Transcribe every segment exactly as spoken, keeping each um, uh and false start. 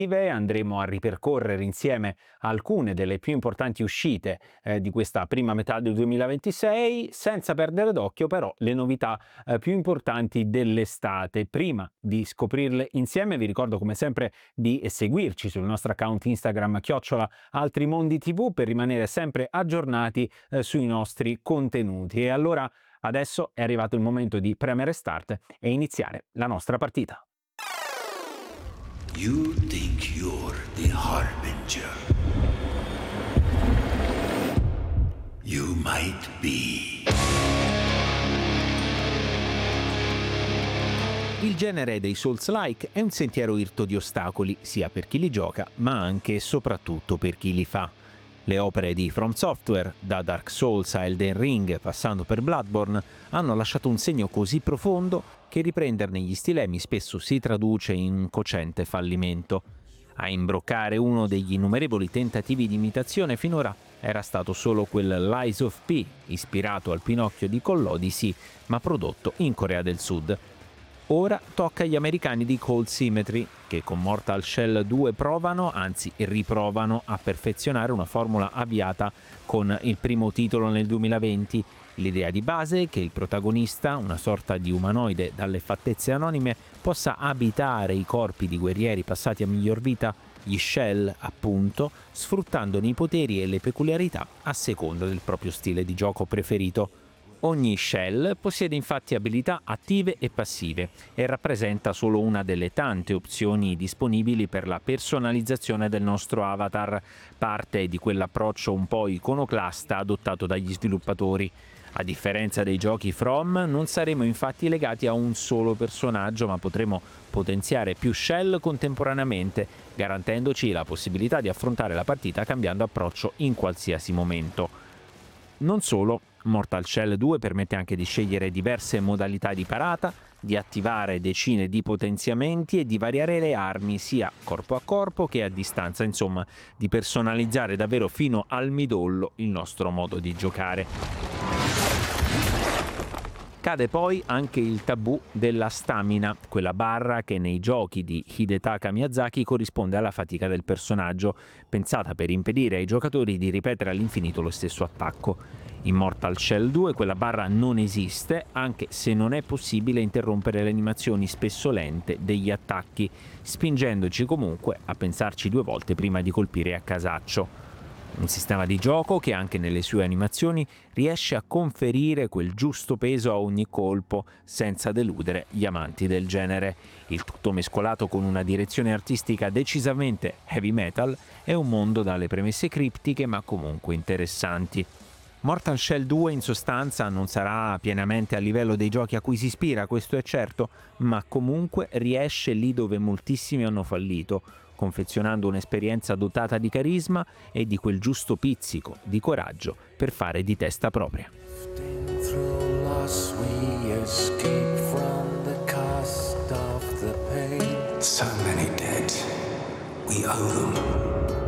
Andremo a ripercorrere insieme alcune delle più importanti uscite eh, di questa prima metà del duemilaventisei, senza perdere d'occhio però le novità eh, più importanti dell'estate. Prima di scoprirle insieme vi ricordo come sempre di seguirci sul nostro account Instagram chiocciola Altri Mondi T V per rimanere sempre aggiornati eh, sui nostri contenuti. E allora adesso è arrivato il momento di premere start e iniziare la nostra partita. You think you're the Harbinger. You might be. Il genere dei Souls-like è un sentiero irto di ostacoli, sia per chi li gioca, ma anche e soprattutto per chi li fa. Le opere di From Software, da Dark Souls a Elden Ring passando per Bloodborne, hanno lasciato un segno così profondo che riprenderne gli stilemi spesso si traduce in un cocente fallimento. A imbroccare uno degli innumerevoli tentativi di imitazione finora era stato solo quel Lies of P, ispirato al Pinocchio di Collodi, ma prodotto in Corea del Sud. Ora tocca agli americani di Cold Symmetry, che con Mortal Shell due provano, anzi riprovano, a perfezionare una formula avviata con il primo titolo nel duemilaventi. L'idea di base è che il protagonista, una sorta di umanoide dalle fattezze anonime, possa abitare i corpi di guerrieri passati a miglior vita, gli Shell appunto, sfruttandone i poteri e le peculiarità a seconda del proprio stile di gioco preferito. Ogni shell possiede infatti abilità attive e passive e rappresenta solo una delle tante opzioni disponibili per la personalizzazione del nostro avatar, parte di quell'approccio un po' iconoclasta adottato dagli sviluppatori. A differenza dei giochi From, non saremo infatti legati a un solo personaggio, ma potremo potenziare più shell contemporaneamente, garantendoci la possibilità di affrontare la partita cambiando approccio in qualsiasi momento. Non solo, Mortal Shell due permette anche di scegliere diverse modalità di parata, di attivare decine di potenziamenti e di variare le armi sia corpo a corpo che a distanza, insomma, di personalizzare davvero fino al midollo il nostro modo di giocare. Cade poi anche il tabù della stamina, quella barra che nei giochi di Hidetaka Miyazaki corrisponde alla fatica del personaggio, pensata per impedire ai giocatori di ripetere all'infinito lo stesso attacco. In Mortal Shell due quella barra non esiste, anche se non è possibile interrompere le animazioni spesso lente degli attacchi, spingendoci comunque a pensarci due volte prima di colpire a casaccio. Un sistema di gioco che anche nelle sue animazioni riesce a conferire quel giusto peso a ogni colpo senza deludere gli amanti del genere. Il tutto mescolato con una direzione artistica decisamente heavy metal è un mondo dalle premesse criptiche ma comunque interessanti. Mortal Shell due in sostanza non sarà pienamente a livello dei giochi a cui si ispira, questo è certo, ma comunque riesce lì dove moltissimi hanno fallito, confezionando un'esperienza dotata di carisma e di quel giusto pizzico di coraggio per fare di testa propria. So many dead. We owe them.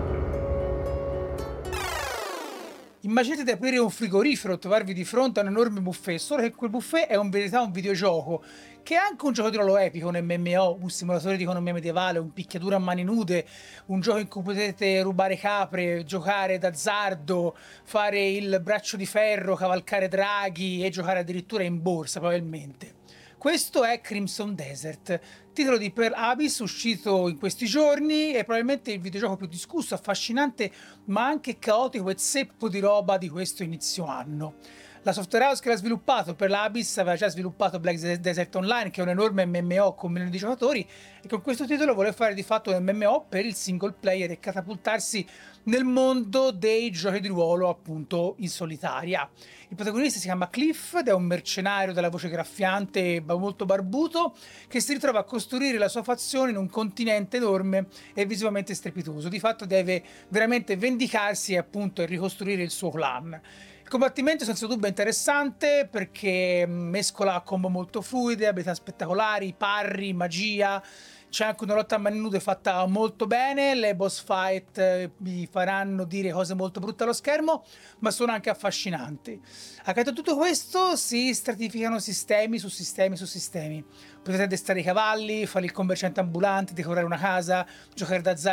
Immaginate di aprire un frigorifero e trovarvi di fronte a un enorme buffet, solo che quel buffet è in verità un videogioco, che è anche un gioco di ruolo epico, un M M O, un simulatore di economia medievale, un picchiaduro a mani nude, un gioco in cui potete rubare capre, giocare d'azzardo, fare il braccio di ferro, cavalcare draghi e giocare addirittura in borsa probabilmente. Questo è Crimson Desert, titolo di Pearl Abyss uscito in questi giorni e probabilmente il videogioco più discusso, affascinante ma anche caotico e zeppo di roba di questo inizio anno. La software house che l'ha sviluppato, Pearl Abyss, aveva già sviluppato Black Desert Online, che è un enorme M M O con milioni di giocatori, e con questo titolo vuole fare di fatto un M M O per il single player e catapultarsi nel mondo dei giochi di ruolo appunto in solitaria. Il protagonista si chiama Cliff ed è un mercenario dalla voce graffiante e molto barbuto che si ritrova a costruire la sua fazione in un continente enorme e visivamente strepitoso. Di fatto deve veramente vendicarsi e appunto ricostruire il suo clan. Il combattimento senza dubbio è interessante perché mescola combo molto fluide, abilità spettacolari, parry, magia. c'è anche una lotta a mani nude fatta molto bene, le boss fight eh, mi faranno dire cose molto brutte allo schermo, ma sono anche affascinanti. Accanto a tutto questo si stratificano sistemi su sistemi su sistemi. Potete addestrare i cavalli, fare il commerciante ambulante, decorare una casa, giocare d'azzardo